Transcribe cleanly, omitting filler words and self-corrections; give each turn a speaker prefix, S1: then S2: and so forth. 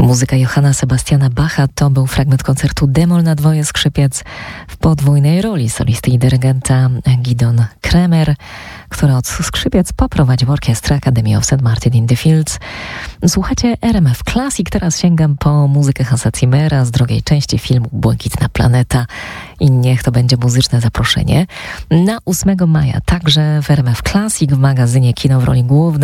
S1: Muzyka Johanna Sebastiana Bacha to był fragment koncertu d-moll na dwoje skrzypiec w podwójnej roli solisty i dyrygenta Gidon Kremer, który od skrzypiec poprowadził orkiestrę Academy of St. Martin in the Fields. Słuchacie RMF Classic, teraz sięgam po muzykę Hansa Zimmera z drugiej części filmu Błękitna Planeta i niech to będzie muzyczne zaproszenie. Na 8 maja także w RMF Classic w magazynie Kino w roli głównej